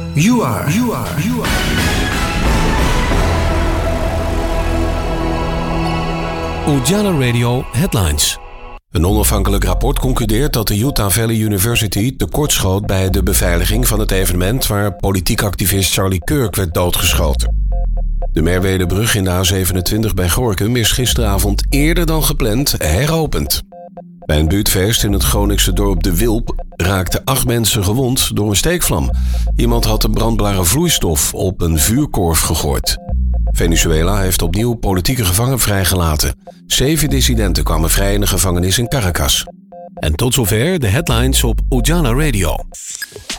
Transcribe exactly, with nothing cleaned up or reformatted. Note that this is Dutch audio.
You are. You are. You are. Ujala Radio Headlines. Een onafhankelijk rapport concludeert dat de Utah Valley University tekortschoot bij de beveiliging van het evenement waar politiek activist Charlie Kirk werd doodgeschoten. De Merwedebrug in de A zevenentwintig bij Gorinchem is gisteravond eerder dan gepland heropend. Bij een buurtfeest in het Groningse dorp De Wilp raakten acht mensen gewond door een steekvlam. Iemand had een brandbare vloeistof op een vuurkorf gegooid. Venezuela heeft opnieuw politieke gevangenen vrijgelaten. Zeven dissidenten kwamen vrij in de gevangenis in Caracas. En tot zover de headlines op Ujala Radio.